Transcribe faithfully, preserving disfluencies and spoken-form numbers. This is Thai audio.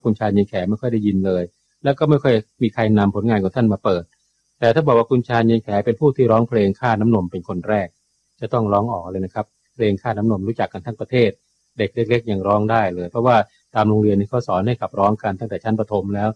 คุณชาญเย็นแขไม่ค่อยได้ยินเลยแล้วก็ไม่ค่อยมีใครนำผลงานของท่านมาเปิดแต่ถ้าบอกว่าคุณชาญเย็นแขเป็นผู้ที่ร้องเพลงค่าน้ำนมเป็นคนแรกจะต้องร้องอ๋อเลยนะครับเพลงค่าน้ำนมรู้จักกันทั้งประเทศเด็กเล็กๆยังร้องได้เลยเพราะว่าตามโรงเรียนนี่เขาสอนให้ขับร้องกันตั้งแต่ชั้นประถมแล้ว